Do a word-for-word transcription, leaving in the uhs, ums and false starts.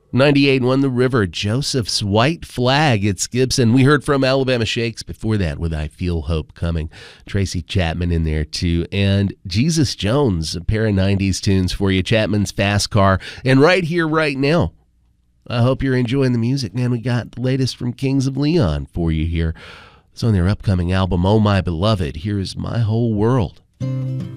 ninety-eight won the river. Joseph's White Flag. It's Gibson. We heard from Alabama Shakes before that with I Feel Hope Coming. Tracy Chapman in there too. And Jesus Jones, a pair of nineties tunes for you. Chapman's Fast Car. And right here, right now, I hope you're enjoying the music. Man, we got the latest from Kings of Leon for you here. It's on their upcoming album, Oh My Beloved. Here's My Whole World.